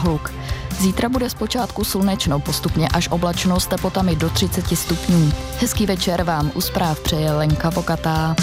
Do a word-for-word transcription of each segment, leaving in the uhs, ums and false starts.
hluk. Zítra bude zpočátku slunečno, postupně až oblačno s teplotami do třicet stupňů. Hezký večer vám u zpráv přeje Lenka Vokatá.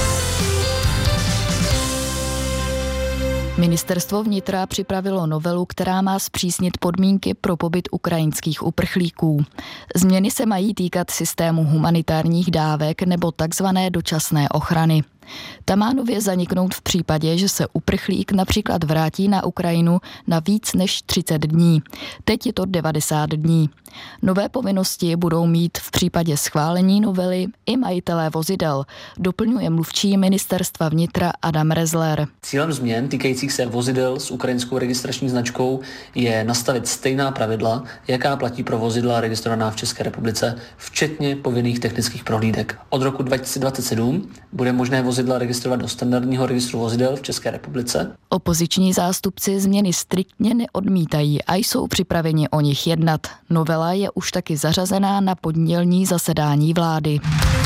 Ministerstvo vnitra připravilo novelu, která má zpřísnit podmínky pro pobyt ukrajinských uprchlíků. Změny se mají týkat systému humanitárních dávek nebo takzvané dočasné ochrany. Ta má nově zaniknout v případě, že se uprchlík například vrátí na Ukrajinu na víc než třicet dní. Teď je to devadesát dní. Nové povinnosti budou mít v případě schválení novely i majitelé vozidel, doplňuje mluvčí ministerstva vnitra Adam Rezler. Cílem změn týkajících se vozidel s ukrajinskou registrační značkou je nastavit stejná pravidla, jaká platí pro vozidla registrovaná v České republice, včetně povinných technických prohlídek. Od roku dva tisíce dvacet sedm bude možné vozidla registrovat do standardního registru vozidel v České republice. Opoziční zástupci změny striktně neodmítají a jsou připraveni o nich jednat. Novela je už taky zařazená na pondělní zasedání vlády.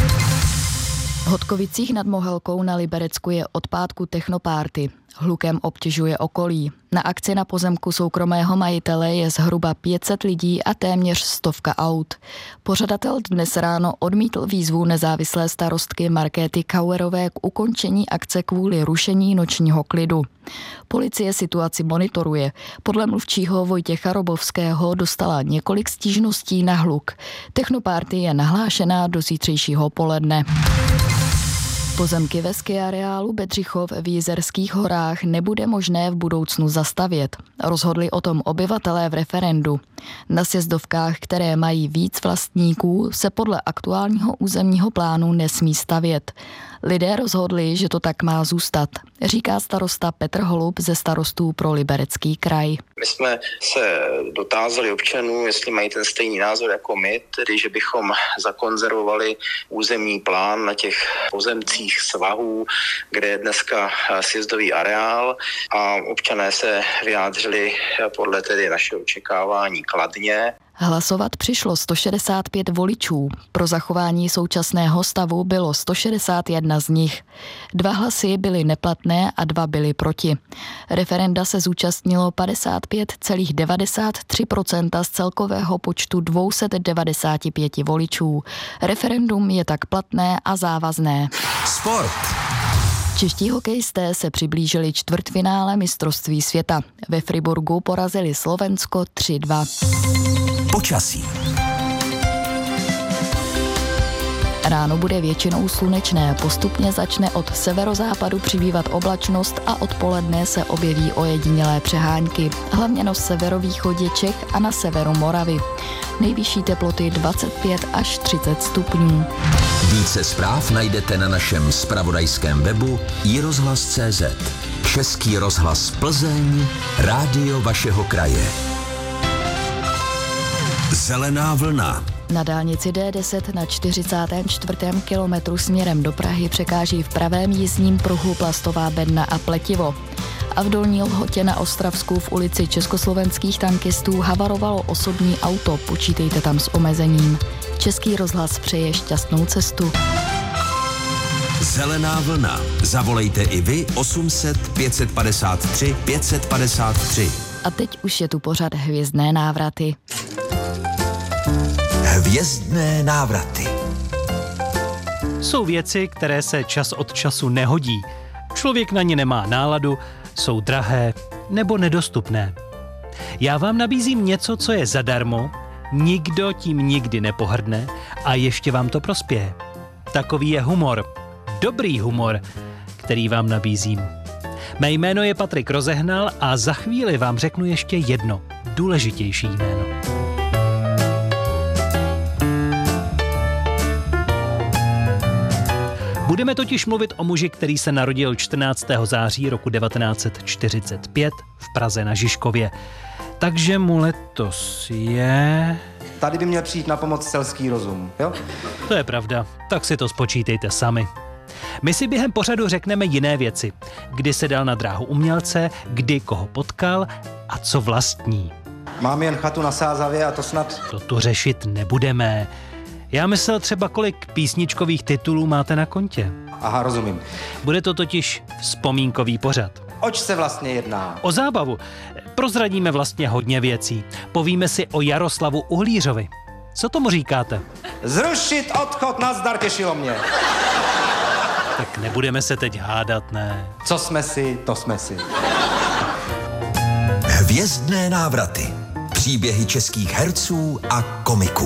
V Hodkovicích nad Mohelkou na Liberecku je od pátku technopárty. Hlukem obtěžuje okolí. Na akci na pozemku soukromého majitele je zhruba pět set lidí a téměř stovka aut. Pořadatel dnes ráno odmítl výzvu nezávislé starostky Markéty Kauerové k ukončení akce kvůli rušení nočního klidu. Policie situaci monitoruje. Podle mluvčího Vojtěcha Robovského dostala několik stížností na hluk. Technopárty je nahlášená do zítřejšího poledne. Pozemky ve skiareálu Bedřichov v Jizerských horách nebude možné v budoucnu zastavět. Rozhodli o tom obyvatelé v referendu. Na sjezdovkách, které mají víc vlastníků, se podle aktuálního územního plánu nesmí stavět. Lidé rozhodli, že to tak má zůstat, říká starosta Petr Holub ze Starostů pro Liberecký kraj. My jsme se dotázali občanů, jestli mají ten stejný názor jako my, tedy že bychom zakonzervovali územní plán na těch pozemcích svahů, kde je dneska sjezdový areál, a občané se vyjádřili podle tedy našeho očekávání kladně. Hlasovat přišlo sto šedesát pět voličů. Pro zachování současného stavu bylo sto šedesát jedna z nich. Dva hlasy byly neplatné a dva byly proti. Referenda se zúčastnilo padesát pět celá devadesát tři procenta z celkového počtu dvě stě devadesát pět voličů. Referendum je tak platné a závazné. Sport. Čeští hokejisté se přiblížili čtvrtfinále mistrovství světa. Ve Friburgu porazili Slovensko tři dva. Počasí. Ráno bude většinou slunečné, postupně začne od severozápadu přibývat oblačnost a odpoledne se objeví ojedinělé přehánky, hlavně na severovýchodě Čech a na severu Moravy. Nejvyšší teploty dvacet pět až třicet stupňů. Více zpráv najdete na našem zpravodajském webu i rozhlas tečka cé zet. Český rozhlas Plzeň, rádio vašeho kraje. Zelená vlna. Na dálnici D deset na čtyřicátém čtvrtém kilometru směrem do Prahy překáží v pravém jízdním pruhu plastová bedna a pletivo. A v Dolní Lhotě na Ostravsku v ulici československých tankistů havarovalo osobní auto, počítejte tam s omezením. Český rozhlas přeje šťastnou cestu. Zelená vlna. Zavolejte i vy osm set pět padesát tři pět padesát tři. A teď už je tu pořad Hvězdné návraty. Hvězdné návraty. Jsou věci, které se čas od času nehodí. Člověk na ně nemá náladu, jsou drahé nebo nedostupné. Já vám nabízím něco, co je zadarmo, nikdo tím nikdy nepohrdne a ještě vám to prospěje. Takový je humor. Dobrý humor, který vám nabízím. Mé jméno je Patrik Rozehnal a za chvíli vám řeknu ještě jedno důležitější jméno. Budeme totiž mluvit o muži, který se narodil čtrnáctého září roku devatenáct set čtyřicet pět v Praze na Žižkově. Takže mu letos je... Tady by měl přijít na pomoc selský rozum, jo? To je pravda, tak si to spočítejte sami. My si během pořadu řekneme jiné věci. Kdy se dal na dráhu umělce, kdy koho potkal a co vlastní. Mám jen chatu na Sázavě a to snad... To tu řešit nebudeme. Já myslel třeba, kolik písničkových titulů máte na kontě. Aha, rozumím. Bude to totiž vzpomínkový pořad. Oč se vlastně jedná? O zábavu. Prozradíme vlastně hodně věcí. Povíme si o Jaroslavu Uhlířovi. Co tomu říkáte? Zrušit odchod, nazdar, těšilo mě. Tak nebudeme se teď hádat, ne? Co jsme si, to jsme si. Hvězdné návraty. Příběhy českých herců a komiků.